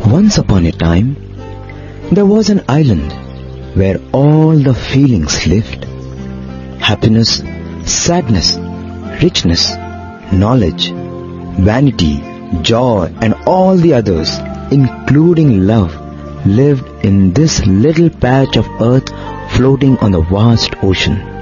Once upon a time, there was an island where all the feelings lived. Happiness, sadness, richness, knowledge, vanity, joy and all the others, including love, lived in this little patch of earth floating on the vast ocean.